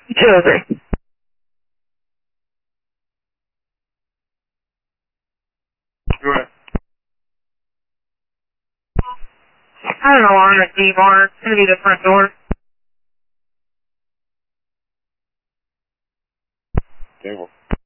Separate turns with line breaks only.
203.
Go ahead.
I don't know on the D bar. It's going to be the front door.
Table.